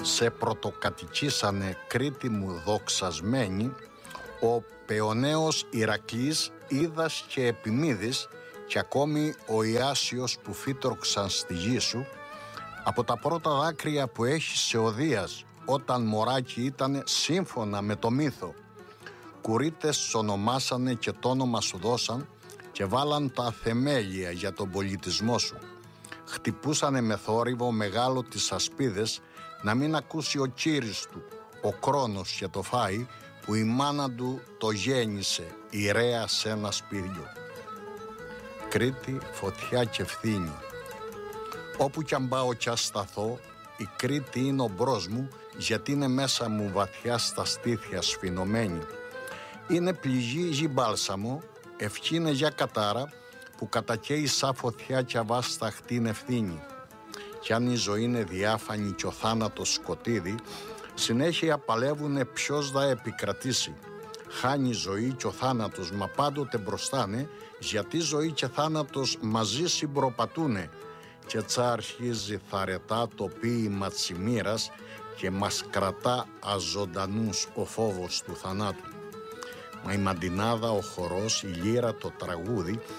σε πρωτοκατοικήσανε Κρήτη μου δοξασμένη, ο Παιωναίος Ηρακλής, Ήδας και Επιμίδης και ακόμη ο Ιάσιος που φύτρωξαν στη γη σου, από τα πρώτα δάκρυα που έχισε ο Δίας όταν μωράκι ήτανε σύμφωνα με το μύθο. Κουρίτες σ' ονομάσανε και το όνομα σου δώσαν και βάλαν τα θεμέλια για τον πολιτισμό σου. Χτυπούσανε με θόρυβο μεγάλο τις ασπίδες να μην ακούσει ο κύρις του, ο Κρόνος και το φάει που η μάνα του το γέννησε ιερέα σε ένα σπίριο. Κρήτη, φωτιά και ευθύνη. Όπου κι αν πάω κι ασταθώ, η Κρήτη είναι ο μπρος μου, γιατί είναι μέσα μου βαθιά στα στήθια σφινωμένη. Είναι πληγή γη μπάλσαμο, ευχή είναι για κατάρα, που κατακαίει σαν φωτιά κι αβάσταχτη είναι ευθύνη. Κι αν η ζωή είναι διάφανη κι ο θάνατος σκοτίδι, συνέχεια παλεύουνε ποιος θα επικρατήσει. Χάνει η ζωή κι ο θάνατος, μα πάντοτε μπροστάνε, γιατί ζωή και θάνατος μαζί συμπροπατούνε. Και τσα αρχίζει θαρετά το ποίημα της ημήρας και μας κρατά αζωντανούς ο φόβος του θανάτου. Μα η μαντινάδα, ο χορός, η λύρα, το τραγούδι